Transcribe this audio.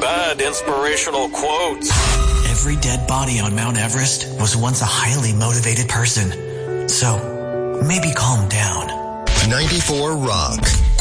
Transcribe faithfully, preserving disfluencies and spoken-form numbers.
bad inspirational quotes. Every dead body on Mount Everest was once a highly motivated person. So, maybe calm down. ninety-four Rock.